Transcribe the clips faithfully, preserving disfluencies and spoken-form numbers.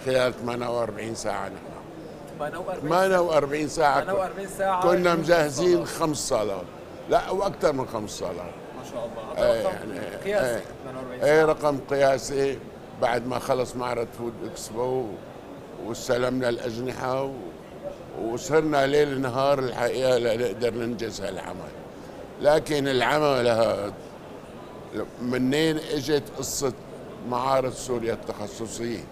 خلال ثمانية وأربعين ساعة نحن ثمانية وأربعين ساعة ثمانية وأربعين ساعة كنا مجهزين خمس صالات، لا واكثر من خمس صالات. ما شاء الله، هذا رقم يعني قياسي. ايه, ثمانية وأربعين ايه ساعة رقم قياسي. بعد ما خلص معرض فود اكسبو واستلمنا الاجنحه و... وسهرنا ليل نهار الحقيقه لنقدر ننجز هالعمل. لكن العمل هذا منين اجت قصه معارض سوريا التخصصيه؟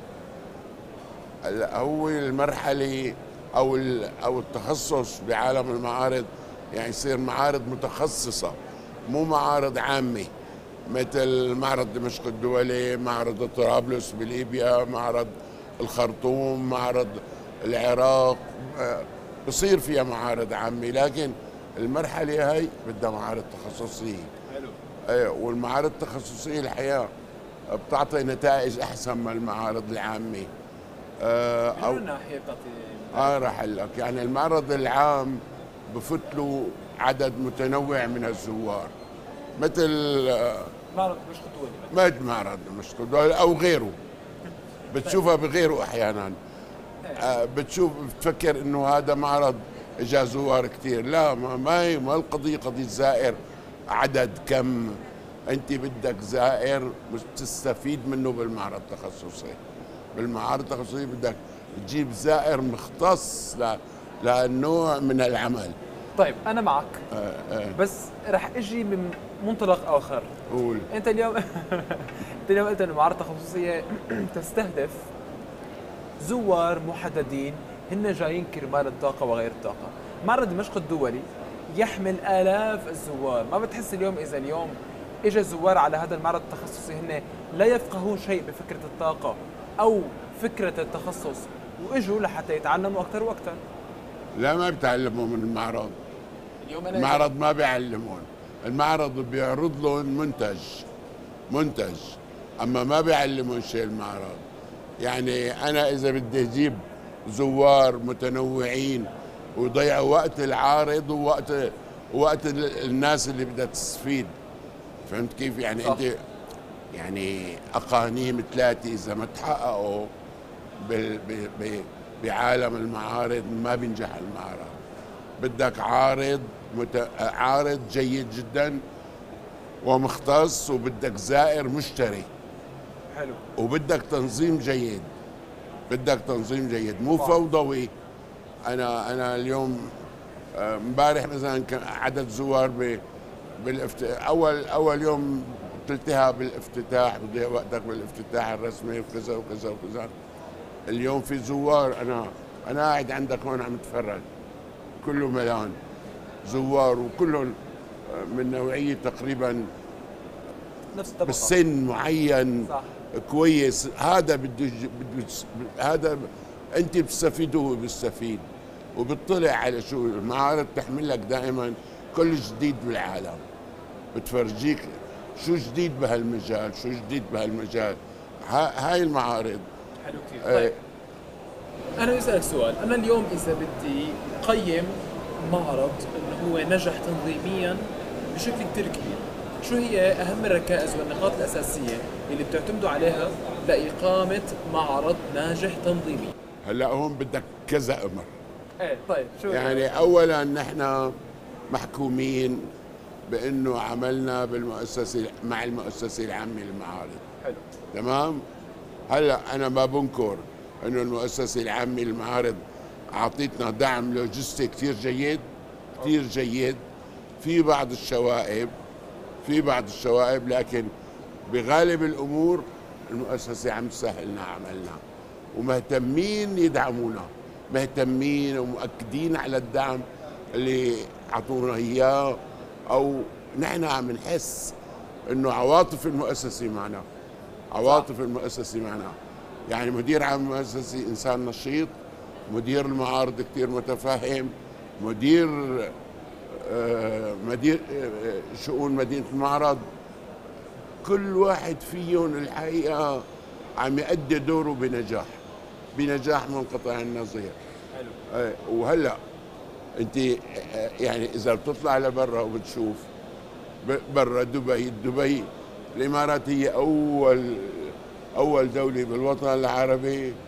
هو المرحله او او التخصص بعالم المعارض يعني يصير معارض متخصصه مو معارض عامه، مثل معرض دمشق الدولي، معرض طرابلس بليبيا، معرض الخرطوم، معرض العراق، بصير فيها معارض عامه. لكن المرحله هاي بدها معارض تخصصيه. حلو. ايه، والمعارض التخصصيه الحقيقه بتعطي نتائج احسن من المعارض العامه. آه او الناحيه بتعطي اه راح اقول لك، يعني المعرض العام بفوت له عدد متنوع من الزوار، مثل معرض دمشق الدولي، مثل معرض دمشق الدولي او غيره، بتشوفها بغيره احيانا. آه بتشوف بتفكر انه هذا معرض اجى زوار كثير، لا، ما ما القضيه قضيه زائر عدد كم. انت بدك زائر تستفيد منه بالمعرض التخصصي. بالمعارض التخصصيه بدك تجيب زائر مختص للنوع من العمل. طيب انا معك. آه آه. بس رح اجي من منطلق اخر. قول. انت اليوم انت اليوم قلت انه المعارض التخصصيه تستهدف زوار محددين هن جايين كرمال الطاقه وغير الطاقه. معرض دمشق الدولي يحمل آلاف الزوار، ما بتحس اليوم اذا اليوم اجى زوار على هذا المعرض التخصصي هن لا يفقهون شيء بفكره الطاقه او فكره التخصص واجوا لحتى يتعلموا اكثر واكثر؟ لا، ما بيتعلموا من المعرض. اليوم أنا المعرض ما بيعلمون، المعرض بيعرض لهم منتج منتج اما ما بيعلمون شيء المعرض. يعني انا اذا بدي اجيب زوار متنوعين ويضيعوا وقت العارض ووقت وقت الناس اللي بدها تستفيد، فهمت كيف؟ يعني صح. انت يعني اقانيم ثلاثه اذا ما تحققوا بعالم المعارض ما بينجح المعرض. بدك عارض مت... عارض جيد جدا ومختص، وبدك زائر مشتري. حلو. وبدك تنظيم جيد، بدك تنظيم جيد مو فوضوي. انا انا اليوم امبارح مثلا كان عدد زوار ب بالافت... اول اول يوم تلتها بالافتتاح، بضيع وقتك بالافتتاح الرسمي وكذا وكذا وكذا. اليوم في زوار، انا انا قاعد عندك هون عم اتفرج، كله ملان زوار وكلهم من نوعيه تقريبا نفس الطبقه بالسن معين. صح. كويس. هذا بده هذا انت بتستفيد وهو بيستفيد، وبتطلع على شو المعارض تحمل لك دائما كل جديد بالعالم، بتفرجيك شو جديد بهالمجال، شو جديد بهالمجال. هاي المعارض حلو كثير. طيب انا بسألك سؤال، انا اليوم اذا بدي قيم معرض انه هو نجح تنظيميا بشكل كثير كبير، شو هي اهم الركائز والنقاط الاساسيه اللي بتعتمدوا عليها لاقامه معرض ناجح تنظيميا؟ هلا هون بدك كذا امر. ايه طيب شو يعني يعني؟ اولا نحن محكومين بانه عملنا بالمؤسسه مع المؤسسه العامه للمعارض. حلو. تمام. هلا انا ما بنكر انه المؤسسه العامه للمعارض اعطيتنا دعم لوجستي كثير جيد، كثير جيد. في بعض الشوائب في بعض الشوائب لكن بغالب الامور المؤسسه عم تسهل لنا عملنا، ومهتمين يدعمونا، مهتمين ومؤكدين على الدعم اللي اعطونا اياه، او نحن عم نحس انه عواطف المؤسسه معنا، عواطف المؤسسه معنا. يعني مدير عام المؤسسه انسان نشيط، مدير المعارض كثير متفهم، مدير آه مدير آه شؤون مدينه المعرض، كل واحد فيهم الحقيقه عم يؤدي دوره بنجاح، بنجاح منقطع النظير. حلو. آه وهلا انت يعني اذا بتطلع لبرا وبتشوف برا دبي، دبي الامارات هي اول اول دوله بالوطن العربي